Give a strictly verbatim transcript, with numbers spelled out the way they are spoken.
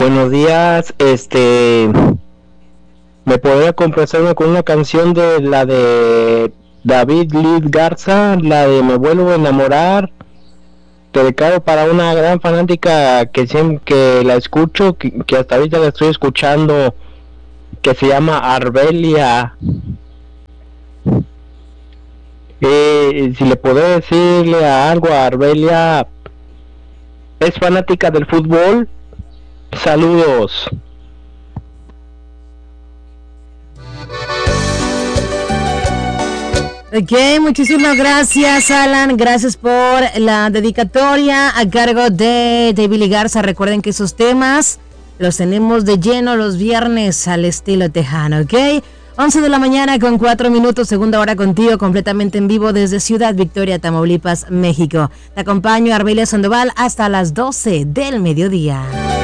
Buenos días, este, ¿me podría complacerme con una canción de la de David Lee Garza, la de Me vuelvo a enamorar, dedicado para una gran fanática que siempre que la escucho, que, que hasta ahorita la estoy escuchando, que se llama Arbelia? Eh, si le puedo decirle algo a Arbelia, es fanática del fútbol. Saludos. Ok, muchísimas gracias, Alan. Gracias por la dedicatoria a cargo de David Lee Garza. Recuerden que esos temas los tenemos de lleno los viernes al estilo tejano, ¿ok? once de la mañana con cuatro minutos, segunda hora contigo, completamente en vivo desde Ciudad Victoria, Tamaulipas, México. Te acompaño, Arbelia Sandoval, hasta las doce del mediodía.